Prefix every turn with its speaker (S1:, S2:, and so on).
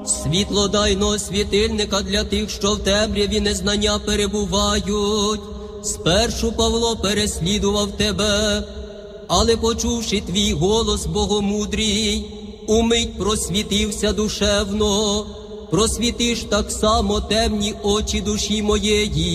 S1: світлодайного світильника для тих, що в темряві незнання перебувають. Спершу Павло переслідував тебе, але почувши твій голос богомудрій, умить просвітився душевно, просвітиш так само темні очі душі моєї.